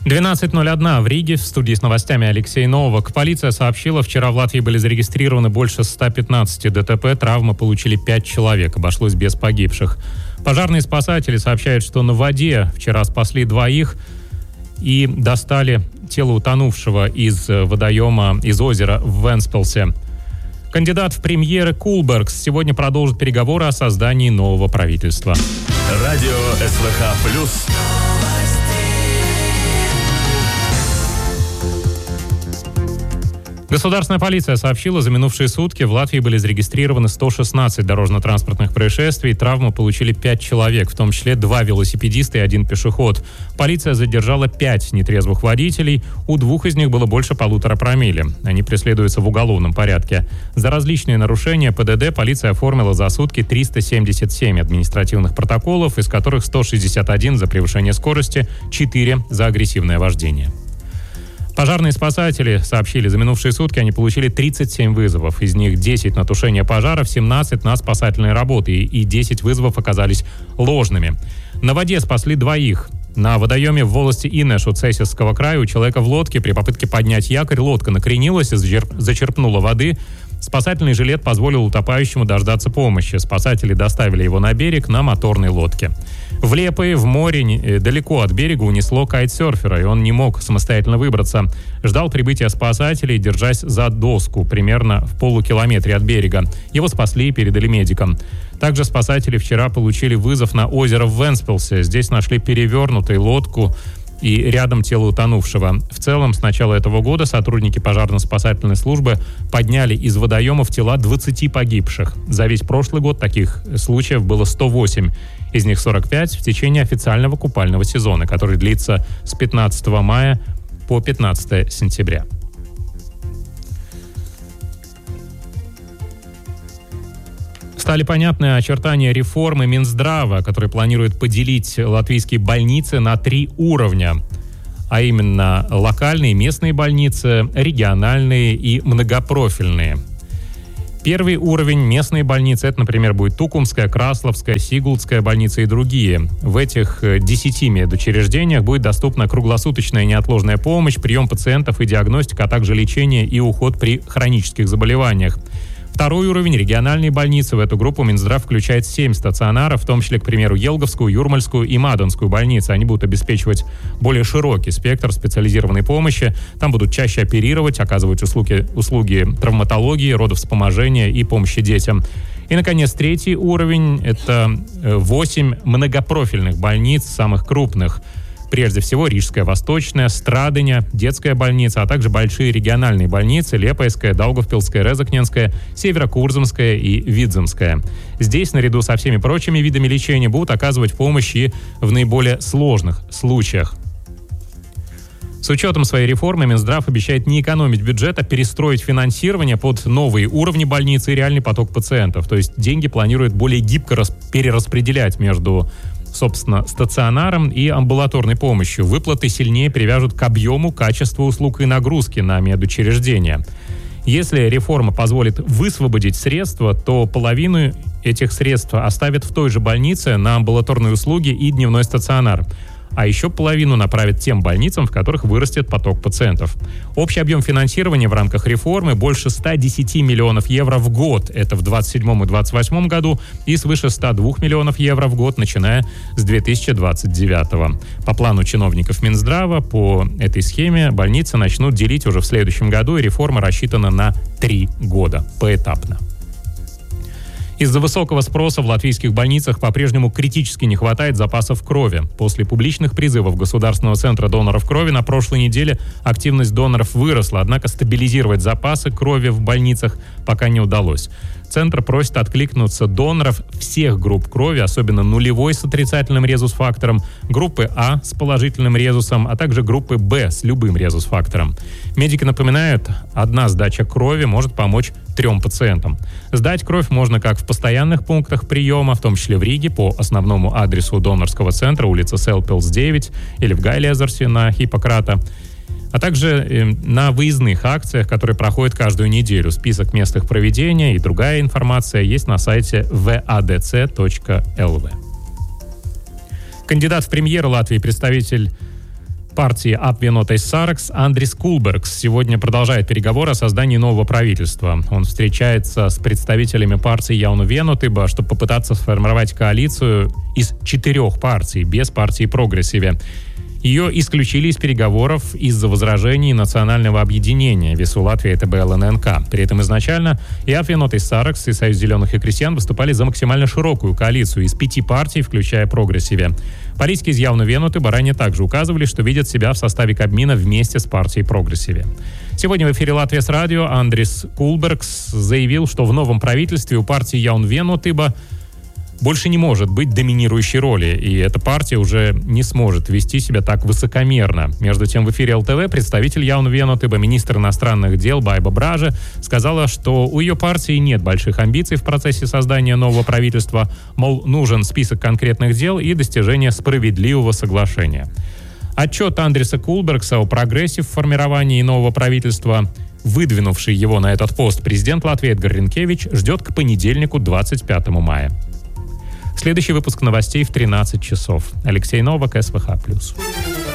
12:01 в Риге. В студии с новостями Алексей Новак. Полиция сообщила, вчера в Латвии были зарегистрированы больше 115 ДТП. Травмы получили 5 человек. Обошлось без погибших. Пожарные спасатели сообщают, что на воде вчера спасли 2 и достали тело утонувшего из водоема, из озера в Венспилсе. Кандидат в премьеры Кулбергс сегодня продолжит переговоры о создании нового правительства. Радио СВХ+. Государственная полиция сообщила, за минувшие сутки в Латвии были зарегистрированы 116 дорожно-транспортных происшествий. Травмы получили 5 человек, в том числе 2 велосипедиста и 1 пешеход. Полиция задержала 5 нетрезвых водителей. У 2 из них было больше 1,5 промилле. Они преследуются в уголовном порядке. За различные нарушения ПДД полиция оформила за сутки 377 административных протоколов, из которых 161 за превышение скорости, 4 за агрессивное вождение. Пожарные спасатели сообщили, за минувшие сутки они получили 37 вызовов. Из них 10 на тушение пожаров, 17 на спасательные работы и 10 вызовов оказались ложными. На воде спасли 2. На водоеме в волости Инеш у Цесисского края у человека в лодке при попытке поднять якорь лодка накренилась и зачерпнула воды. Спасательный жилет позволил утопающему дождаться помощи. Спасатели доставили его на берег на моторной лодке. В Лепое, в море, далеко от берега унесло кайтсерфера, и он не мог самостоятельно выбраться. Ждал прибытия спасателей, держась за доску, примерно в полукилометре от берега. Его спасли и передали медикам. Также спасатели вчера получили вызов на озеро в Венспилсе. Здесь нашли перевернутую лодку и рядом тело утонувшего. В целом, с начала этого года сотрудники пожарно-спасательной службы подняли из водоемов тела 20 погибших. За весь прошлый год таких случаев было 108. Из них 45 в течение официального купального сезона, который длится с 15 мая по 15 сентября. Стали понятны очертания реформы Минздрава, который планирует поделить латвийские больницы на 3 уровня, а именно локальные, местные больницы, региональные и многопрофильные. Первый уровень местные больницы, это, например, будет Тукумская, Красловская, Сигулдская больница и другие. В этих 10 медучреждениях будет доступна круглосуточная неотложная помощь, прием пациентов и диагностика, а также лечение и уход при хронических заболеваниях. Второй уровень – региональные больницы. В эту группу Минздрав включает 7 стационаров, в том числе, к примеру, Елговскую, Юрмальскую и Мадонскую больницы. Они будут обеспечивать более широкий спектр специализированной помощи. Там будут чаще оперировать, оказывать услуги травматологии, родовспоможения и помощи детям. И, наконец, 3-й уровень – это 8 многопрофильных больниц, самых крупных. Прежде всего, Рижская Восточная, Страдыня, детская больница, а также большие региональные больницы Лепойская, Даугавпилская, Резакненская, Северокурзамская и Видземская. Здесь, наряду со всеми прочими видами лечения, будут оказывать помощь и в наиболее сложных случаях. С учетом своей реформы Минздрав обещает не экономить бюджет, а перестроить финансирование под новые уровни больницы и реальный поток пациентов. То есть деньги планируют более гибко перераспределять между, собственно, стационаром и амбулаторной помощью. Выплаты сильнее привяжут к объему, качеству услуг и нагрузки на медучреждения. Если реформа позволит высвободить средства, то половину этих средств оставят в той же больнице на амбулаторные услуги и дневной стационар. А еще половину направят тем больницам, в которых вырастет поток пациентов. Общий объем финансирования в рамках реформы больше 110 миллионов евро в год. Это в 2027 и 2028 году и свыше 102 миллионов евро в год, начиная с 2029. По плану чиновников Минздрава по этой схеме больницы начнут делить уже в следующем году, и реформа рассчитана на 3 года поэтапно. Из-за высокого спроса в латвийских больницах по-прежнему критически не хватает запасов крови. После публичных призывов Государственного центра доноров крови на прошлой неделе активность доноров выросла, однако стабилизировать запасы крови в больницах пока не удалось. Центр просит откликнуться доноров всех групп крови, особенно нулевой с отрицательным резус-фактором, группы А с положительным резусом, а также группы Б с любым резус-фактором. Медики напоминают, одна сдача крови может помочь 3 пациентам. Сдать кровь можно как в постоянных пунктах приема, в том числе в Риге, по основному адресу донорского центра, улица Селпилс, 9, или в Гайлезерсе на Хиппократа, а также на выездных акциях, которые проходят каждую неделю. Список мест их проведения и другая информация есть на сайте vadc.lv. Кандидат в премьеры Латвии, представитель партии Apvienotais Saraks Andris Kulbergs сегодня продолжает переговоры о создании нового правительства. Он встречается с представителями партии Jauna Vienotība, чтобы попытаться сформировать коалицию из 4 партий, без партии Progressive. Ее исключили из переговоров из-за возражений национального объединения Весу Латвии ТБ ЛННК. При этом изначально и Apvienotais Saraks, и Союз зеленых и крестьян выступали за максимально широкую коалицию из 5 партий, включая Progressive. Политики из Jauna Vienotība ранее также указывали, что видят себя в составе Кабмина вместе с партией Progressive. Сегодня в эфире «Латвия с радио» Андрис Кулбергс заявил, что в новом правительстве у партии Jauna Vienotība больше не может быть доминирующей роли, и эта партия уже не сможет вести себя так высокомерно. Между тем, в эфире ЛТВ представитель Jauna Vienotība, министр иностранных дел Байба Бража, сказала, что у ее партии нет больших амбиций в процессе создания нового правительства, мол, нужен список конкретных дел и достижение справедливого соглашения. Отчет Андриса Кулбергса о прогрессе в формировании нового правительства, выдвинувший его на этот пост президент Латвии Эдгар Ринкевич, ждет к понедельнику, 25 мая. Следующий выпуск новостей в 13 часов. Алексей Новак, СВХ+.